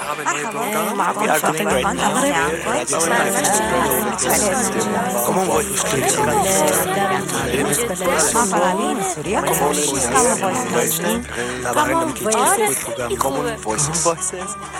haben neue Programme. We are going right now. Comment voice Common voices.